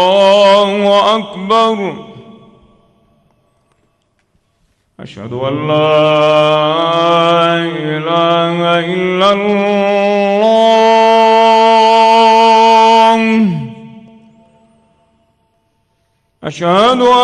الله أكبر. أشهد أن لا إله إلا الله. أشهد